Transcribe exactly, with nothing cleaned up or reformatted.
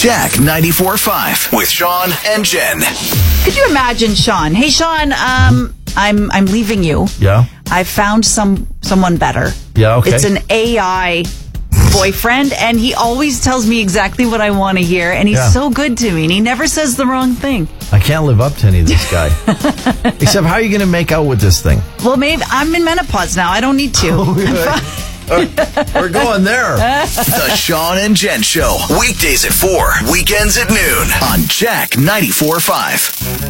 Jack ninety-four point five with Sean and Jen. Could you imagine, Sean? Hey, Sean, um, I'm I'm leaving you. Yeah. I found some someone better. Yeah, okay. It's an A I boyfriend, and he always tells me exactly what I want to hear, and he's Yeah. so good to me, and he never says the wrong thing. I can't live up to any of this guy. Except, how are you going to make out with this thing? Well, maybe I'm in menopause now. I don't need to. We're going there. The Sean and Jen Show. Weekdays at four, weekends at noon on Jack ninety-four point five.